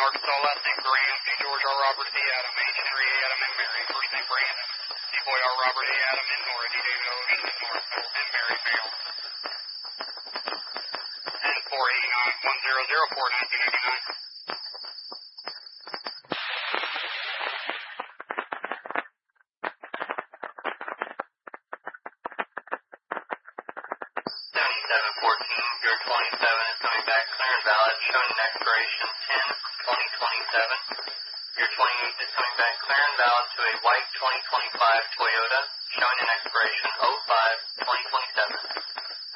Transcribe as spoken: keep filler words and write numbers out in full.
Arkansas, last name Graham, G. George R. Robert D. Adam, H. Henry A. Adam, and Mary, first name Brandon, D. Boy R. Robert A. Adam, and Nora, D. David Ocean, and Northville, and Mary Vale. And four eighty-nine, one zero zero four, nineteen eighty-nine. seventy-seven fourteen, your twenty-seven is coming back clear and valid, showing an expiration ten twenty twenty-seven. Your twenty-eight is coming back clear and valid to a white twenty twenty-five Toyota, showing an expiration oh five twenty twenty-seven.